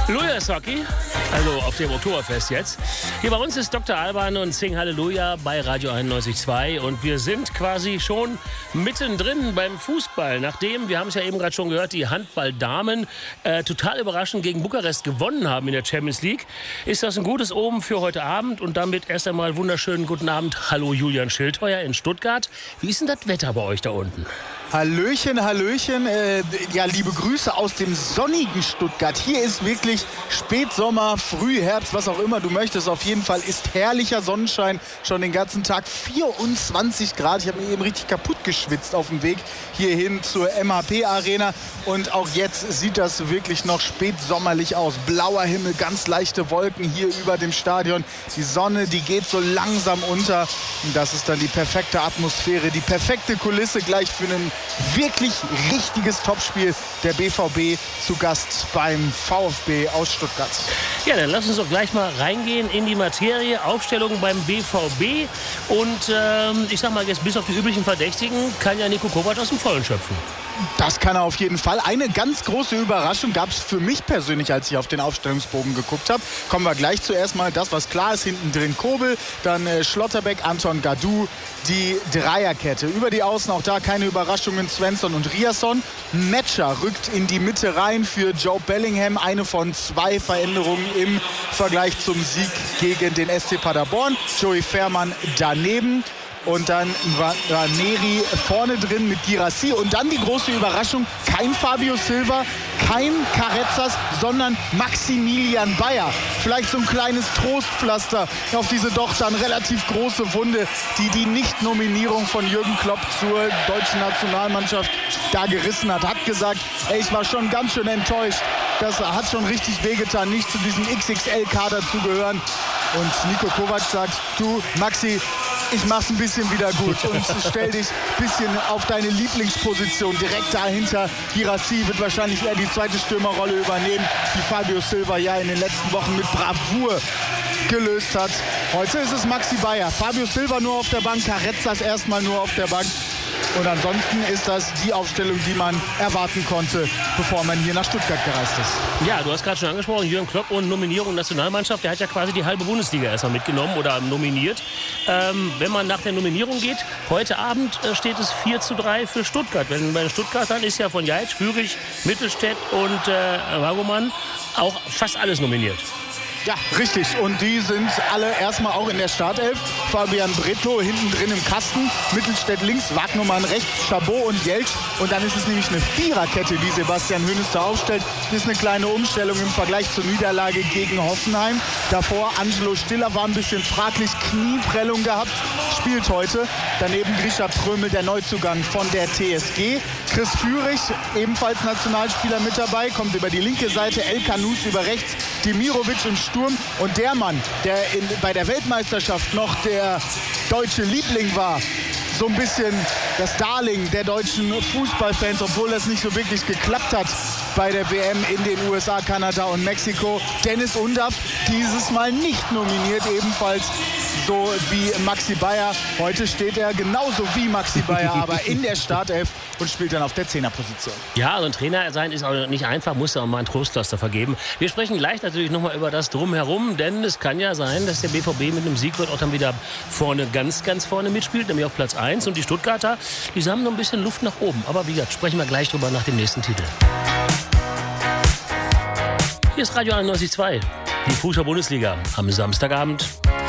Lujas Hockey, also auf dem Oktoberfest jetzt. Hier bei uns ist Dr. Alban und Sing Halleluja bei Radio 91.2 und wir sind quasi schon mittendrin beim Fußball. Nachdem, wir haben es ja eben gerade schon gehört, die Handballdamen total überraschend gegen Bukarest gewonnen haben in der Champions League, ist das ein gutes Omen für heute Abend und damit erst einmal wunderschönen guten Abend. Hallo Julian Schildheuer in Stuttgart. Wie ist denn das Wetter bei euch da unten? Hallöchen, Hallöchen. Ja, liebe Grüße aus dem sonnigen Stuttgart. Hier ist wirklich Spätsommer, Frühherbst, was auch immer du möchtest. Auf jeden Fall ist herrlicher Sonnenschein schon den ganzen Tag. 24 Grad. Ich habe mir eben richtig kaputt geschwitzt auf dem Weg hierhin zur MHP-Arena. Und auch jetzt sieht das wirklich noch spätsommerlich aus. Blauer Himmel, ganz leichte Wolken hier über dem Stadion. Die Sonne, die geht so langsam unter. Und das ist dann die perfekte Atmosphäre, die perfekte Kulisse gleich für einen wirklich richtiges Topspiel. Der BVB zu Gast beim VfB aus Stuttgart. Ja, dann lass uns doch gleich mal reingehen in die Materie. Aufstellung beim BVB. Und ich sag mal jetzt bis auf die üblichen Verdächtigen kann ja Niko Kovac aus dem Vollen schöpfen. Das kann er auf jeden Fall. Eine ganz große Überraschung gab es für mich persönlich, als ich auf den Aufstellungsbogen geguckt habe. Kommen wir gleich zuerst mal das, was klar ist. Hinten drin Kobel, dann Schlotterbeck, Anton Gadu, die Dreierkette. Über die Außen auch da keine Überraschungen. Svensson und Riasson. Metscher rückt in die Mitte rein für Joe Bellingham. Eine von 2 Veränderungen im Vergleich zum Sieg gegen den SC Paderborn. Joey Fährmann daneben. Und dann war Neri vorne drin mit Girassi. Und dann die große Überraschung, kein Fabio Silva, kein Carrezzas, sondern Maximilian Bayer. Vielleicht so ein kleines Trostpflaster auf diese doch dann relativ große Wunde, die Nicht-Nominierung von Jürgen Klopp zur deutschen Nationalmannschaft da gerissen hat. Hat gesagt, ey, ich war schon ganz schön enttäuscht. Das hat schon richtig wehgetan, nicht zu diesem XXL-Kader zu gehören. Und Niko Kovac sagt, du Maxi, ich mach's ein bisschen wieder gut und stell dich ein bisschen auf deine Lieblingsposition. Direkt dahinter, Girassi wird wahrscheinlich eher die zweite Stürmerrolle übernehmen, die Fabio Silva ja in den letzten Wochen mit Bravour gelöst hat. Heute ist es Maxi Bayer. Fabio Silva nur auf der Bank, Carrezzas erstmal nur auf der Bank. Und ansonsten ist das die Aufstellung, die man erwarten konnte, bevor man hier nach Stuttgart gereist ist. Ja, du hast gerade schon angesprochen, Jürgen Klopp und Nominierung Nationalmannschaft. Der hat ja quasi die halbe Bundesliga erstmal mitgenommen oder nominiert. Wenn man nach der Nominierung geht, heute Abend steht es 4:3 für Stuttgart. Wenn bei den Stuttgartern ist ja von Jaitsch, Führig, Mittelstädt und Wagomann auch fast alles nominiert. Ja, richtig. Und die sind alle erstmal auch in der Startelf. Fabian Bretlo hinten drin im Kasten, Mittelstädt links, Wagnumann rechts, Chabot und Jeltsch. Und dann ist es nämlich eine Viererkette, die Sebastian Hoeneß da aufstellt. Das ist eine kleine Umstellung im Vergleich zur Niederlage gegen Hoffenheim. Davor Angelo Stiller war ein bisschen fraglich, Knieprellung gehabt, spielt heute. Daneben Grisha Prömel, der Neuzugang von der TSG. Chris Führig, ebenfalls Nationalspieler mit dabei, kommt über die linke Seite, El Kanous über rechts, Demirovic im Sturm. Und der Mann, der bei der Weltmeisterschaft noch der deutsche Liebling war, so ein bisschen das Darling der deutschen Fußballfans, obwohl das nicht so wirklich geklappt hat bei der WM in den USA, Kanada und Mexiko. Dennis Undaff dieses Mal nicht nominiert, ebenfalls so wie Maxi Bayer. Heute steht er genauso wie Maxi Bayer, aber in der Startelf und spielt dann auf der 10er-Position. Ja, also ein Trainer sein ist auch nicht einfach, muss da auch mal ein Trostpflaster vergeben. Wir sprechen gleich natürlich nochmal über das Drumherum, denn es kann ja sein, dass der BVB mit einem Sieg wird auch dann wieder vorne, ganz vorne mitspielt, nämlich auf Platz 1. Und die Stuttgarter, die haben noch ein bisschen Luft nach oben. Aber wie gesagt, sprechen wir gleich drüber nach dem nächsten Titel. Hier ist Radio 91.2, die Fußball-Bundesliga am Samstagabend.